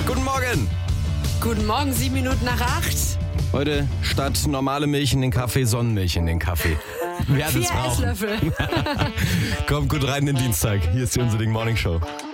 Guten Morgen. Guten Morgen, 7 Minuten nach 8. Heute statt normale Milch in den Kaffee, Sonnenmilch in den Kaffee. Wer 4 das braucht. Esslöffel. Kommt gut rein in den Dienstag. Hier ist die Unser Ding Morning Show.